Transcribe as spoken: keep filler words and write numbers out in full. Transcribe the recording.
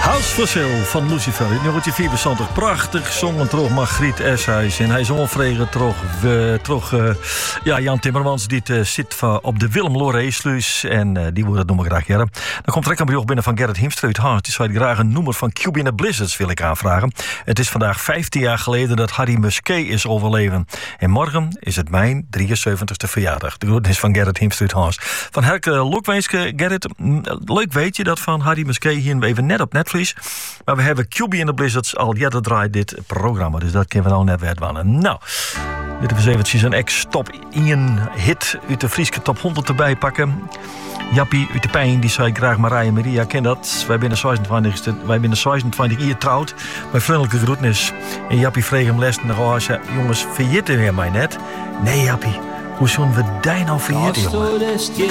House for Sale van Lucifer in negentien vierenzontig. Prachtig zongen terug Margriet Eshuis. En hij zong vregen terug, uh, terug uh, ja, Jan Timmermans. Die uh, zit uh, op de Willem Loreesluis. En uh, die wil dat noemen graag, Gerrit. Dan komt er een bericht binnen van Gerrit Hiemstra uit Haas. Die zou graag een noemer van Cube in the Blizzards wil ik aanvragen. Het is vandaag vijftien jaar geleden dat Harry Musquet is overleven. En morgen is het mijn drieënzeventigste verjaardag. De groet is van Gerrit Hiemstra uit Haas. Van Herke Lokweeske, Gerrit. Leuk weet je dat van Harry Musquet hier even net op Netflix. Maar we hebben Cube in the Blizzards al jaren draait dit programma. Dus dat kunnen we nou net weer wanen. Nou, dit is eventjes een ex-top één hit uit de Frieske top honderd erbij pakken. Jappie uit de Pijn, die zei graag Marije Maria, ken dat. Wij zijn zesenentwintigste, wij zijn zesenentwintig jaar trouwd. Mijn vriendelijke groetnis. En Jappie vreeg hem les naar huis. Jongens, verjitten weer mij net? Nee, Jappie. Hoe zullen we die nou verjitten, jongen?